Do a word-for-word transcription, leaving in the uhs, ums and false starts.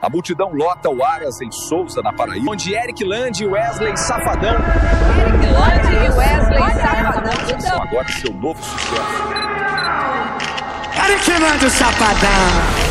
A multidão lota o Aras em Souza, na Paraíba, onde Eric Land e Wesley Safadão. Eric Land e Wesley Safadão. São agora seu novo sucesso. Eric Land e Safadão.